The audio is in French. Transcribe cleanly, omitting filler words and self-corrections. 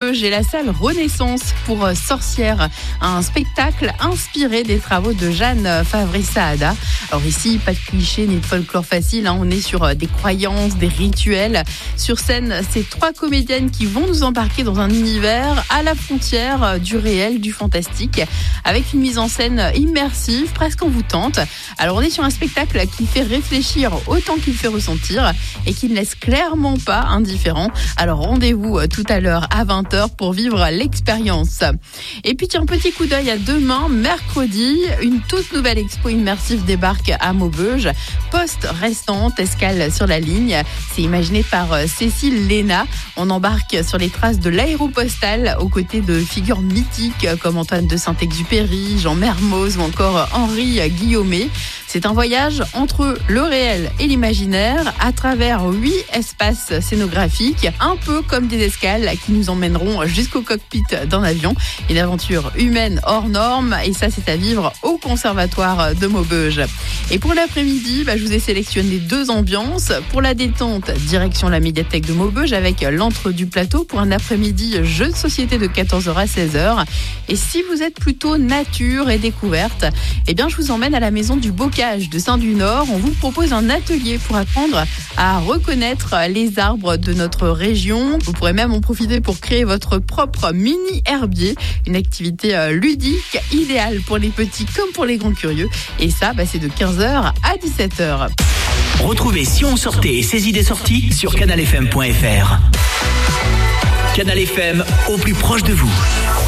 Maubeuge et la salle Renaissance pour sorcières, un spectacle inspiré des travaux de Jeanne Favre-Saada. Alors ici, pas de clichés ni de folklore facile, on est sur des croyances, des rituels. Sur scène, c'est 3 comédiennes qui vont nous embarquer dans un univers à la frontière du réel, du fantastique, avec une mise en scène immersive, presque envoûtante. Alors on est sur un spectacle qui fait réfléchir autant qu'il fait ressentir et qui ne laisse clairement pas indifférent. Alors rendez-vous tout à l'heure à 20h pour vivre l'expérience. Et puis tiens, petit coup d'œil à demain, mercredi, une toute nouvelle expo immersive débarque à Maubeuge. Poste restante, escale sur la ligne. C'est imaginé par Cécile Léna. On embarque sur les traces de l'aéropostale aux côtés de figures mythiques comme Antoine de Saint-Exupéry, Jean Mermoz ou encore Henri Guillaumet. C'est un voyage entre le réel et l'imaginaire à travers 8 espaces scénographiques, un peu comme des escales qui nous emmèneront jusqu'au cockpit d'un avion. Une aventure humaine hors norme et ça, c'est à vivre au Conservatoire de Maubeuge. Et pour l'après-midi, je vous ai sélectionné 2 ambiances. Pour la détente, direction la médiathèque de Maubeuge avec l'Antre du Plateau pour un après-midi jeu de société de 14h à 16h. Et si vous êtes plutôt nature et découverte, je vous emmène à la maison du Bocage de Saint-du-Nord. On vous propose un atelier pour apprendre à reconnaître les arbres de notre région. Vous pourrez même en profiter pour créer votre propre mini-herbier. Une activité ludique, idéale pour les petits comme pour les grands curieux. Et ça, c'est de 15h à 17h. Retrouvez Si on sortait et ses idées sorties sur canalfm.fr. Canal FM, au plus proche de vous.